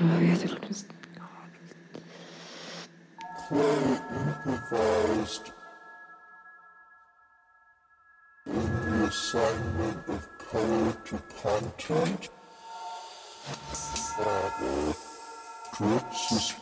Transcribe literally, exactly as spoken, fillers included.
ég þurfa að hlusta. Clay improvised in the assignment of color to content. Uh, Drips is